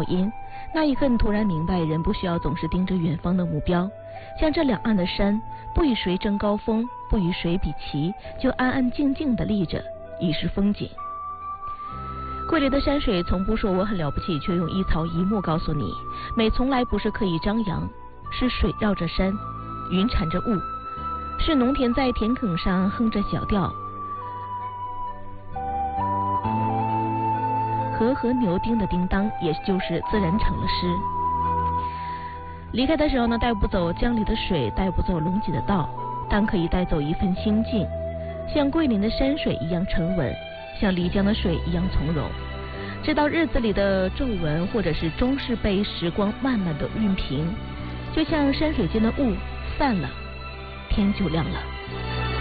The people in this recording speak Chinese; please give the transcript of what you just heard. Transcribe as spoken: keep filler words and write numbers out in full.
脚印。那一刻，你突然明白，人不需要总是盯着远方的目标，像这两岸的山，不与谁争高峰，不与谁比齐，就安安静静地立着，已是风景。桂林的山水从不说我很了不起，却用一草一木告诉你，美从来不是刻意张扬，是水绕着山，云缠着雾，是农田在田埂上哼着小调，和和牛叮的叮当，也就是自然成了诗。离开的时候呢，带不走江里的水，带不走龙脊的道，但可以带走一份心境，像桂林的山水一样沉稳，像漓江的水一样从容。知道日子里的皱纹，或者是终是被时光慢慢的熨平，就像山水间的雾散了，天就亮了。